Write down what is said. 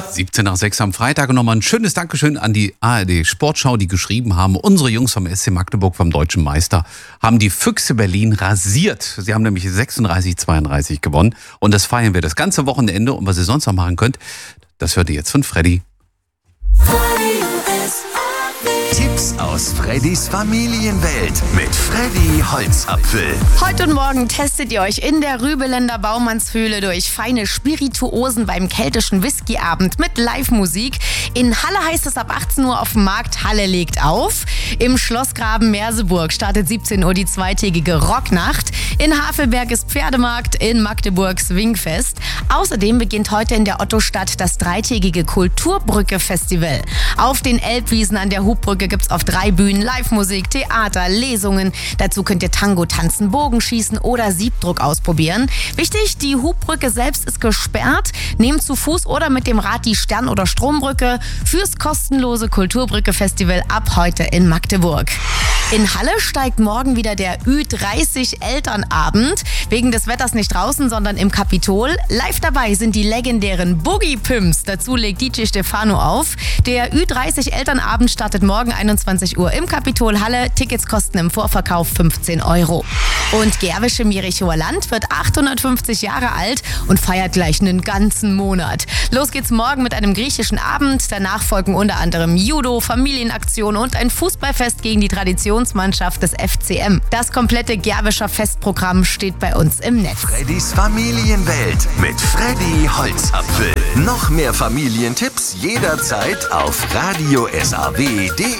17 nach 6 am Freitag und nochmal ein schönes Dankeschön an die ARD Sportschau, die geschrieben haben, unsere Jungs vom SC Magdeburg, vom Deutschen Meister, haben die Füchse Berlin rasiert. Sie haben nämlich 36-32 gewonnen und das feiern wir das ganze Wochenende. Und was ihr sonst noch machen könnt, das hört ihr jetzt von Freddy. Tipps aus Freddys Familienwelt mit Freddy Holzapfel. Heute und morgen testet ihr euch in der Rübeländer Baumannshöhle durch feine Spirituosen beim keltischen Whiskyabend mit Live-Musik. In Halle heißt es ab 18 Uhr auf dem Markt, Halle legt auf. Im Schlossgraben Merseburg startet 17 Uhr die zweitägige Rocknacht. In Havelberg ist Pferdemarkt, in Magdeburg Swingfest. Außerdem beginnt heute in der Ottostadt das dreitägige Kulturbrücke-Festival. Auf den Elbwiesen an der Hubbrücke gibt's auf 3 Bühnen Live-Musik, Theater, Lesungen. Dazu könnt ihr Tango tanzen, Bogenschießen oder Siebdruck ausprobieren. Wichtig, die Hubbrücke selbst ist gesperrt. Nehmt zu Fuß oder mit dem Rad die Stern- oder Strombrücke fürs kostenlose Kulturbrücke-Festival ab heute in Magdeburg. In Halle steigt morgen wieder der Ü30 Elternabend. Wegen des Wetters nicht draußen, sondern im Kapitol. Live dabei sind die legendären Boogie Pimps. Dazu legt DJ Stefano auf. Der Ü30 Elternabend startet morgen 21 Uhr im Kapitol Halle. Tickets kosten im Vorverkauf 15 €. Und Gerwische Mirichower Land wird 850 Jahre alt und feiert gleich einen ganzen Monat. Los geht's morgen mit einem griechischen Abend. Danach folgen unter anderem Judo, Familienaktion und ein Fußballfest gegen die Traditionsmannschaft des FCM. Das komplette Gerwischer Festprogramm steht bei uns im Netz. Freddys Familienwelt mit Freddy Holzapfel. Noch mehr Familientipps jederzeit auf radio-saw.de.